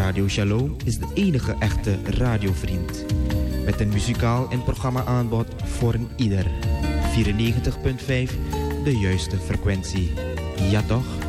Radio Shalom is de enige echte radiovriend. Met een muzikaal en programma-aanbod voor een ieder. 94.5, de juiste frequentie. Ja toch?